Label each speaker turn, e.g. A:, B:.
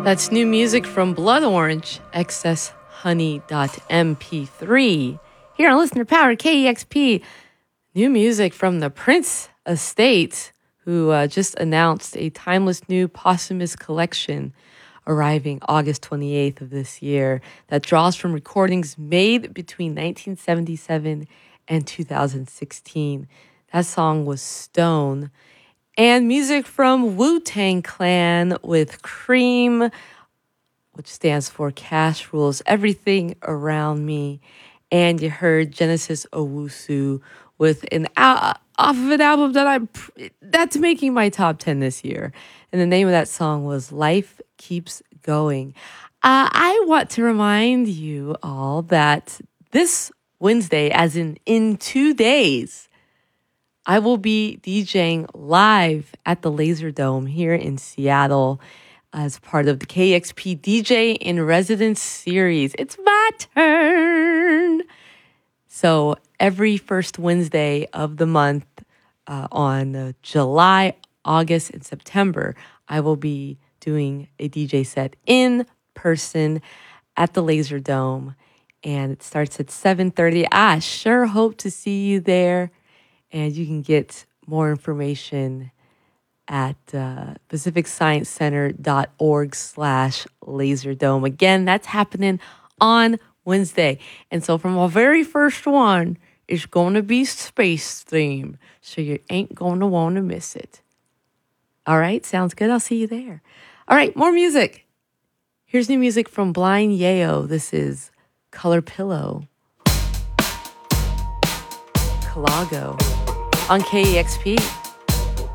A: That's new music from Blood Orange, excesshoney.mp3. Here on Listener Power, KEXP. New music from the Prince Estate, who just announced a timeless new posthumous collection arriving August 28th of this year that draws from recordings made between 1977 and 2016. That song was Stone. And music from Wu-Tang Clan with Cream, which stands for Cash Rules Everything Around Me. And you heard Genesis Owusu with off of an album that's making my top 10 this year. And the name of that song was Life Keeps Going. I want to remind you all that this Wednesday, as in 2 days, I will be DJing live at the Laser Dome here in Seattle as part of the KEXP DJ in Residence series. It's my turn. So every first Wednesday of the month on July, August, and September, I will be doing a DJ set in person at the Laser Dome. And it starts at 7:30. I sure hope to see you there. And you can get more information at pacificsciencecenter.org/laserdome. Again, that's happening on Wednesday. And so from our very first one, it's going to be space theme. So you ain't going to want to miss it. All right, sounds good. I'll see you there. All right, more music. Here's new music from Blind Yayo. This is Color Pillow. Calago on KEXP.